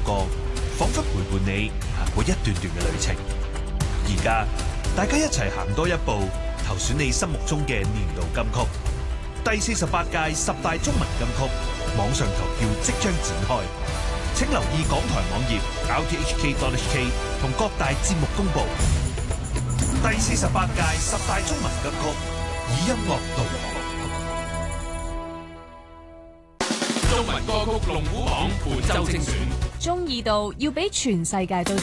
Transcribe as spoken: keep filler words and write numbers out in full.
歌，仿佛陪伴你行過一段段嘅旅程。而家大家一齊行多一步，投選你心目中嘅年度金曲。第四十八屆十大中文金曲網上投票即將展開，請留意港台網頁 r t h k dot h k 同各大節目公佈。第四十八屆十大中文金曲，以音樂導航。 中文歌曲龍虎榜本周精選， 中意到要俾全世界都知。